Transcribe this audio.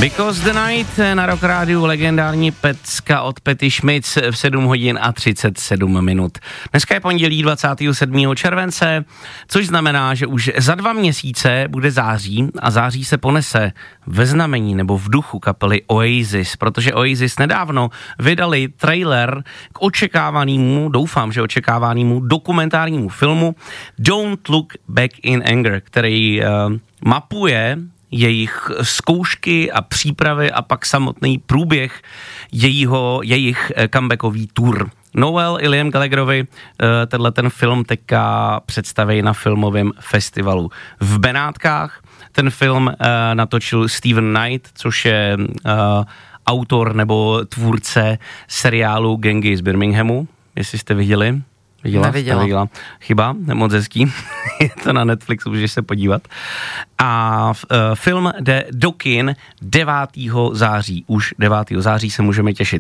Because the Night na Rock Rádiu, legendární pecka od Patty Schmitz v 7 hodin a 37 minut. Dneska je pondělí 27. července, což znamená, že už za 2 měsíce bude září a září se ponese ve znamení nebo v duchu kapely Oasis, protože Oasis nedávno vydali trailer k očekávanému, doufám, že očekávanému dokumentárnímu filmu Don't Look Back in Anger, který mapuje jejich zkoušky a přípravy a pak samotný průběh jejich comebackový tour. Noel i Liam Gallagherovi ten film teďka představí na filmovém festivalu v Benátkách. Ten film natočil Steven Knight, což je autor nebo tvůrce seriálu Gangy z Birminghamu, jestli jste viděli. Neviděla. Chyba, moc hezký. Je to na Netflixu, můžeš se podívat. A film jde do kin 9. září. Už 9. září se můžeme těšit.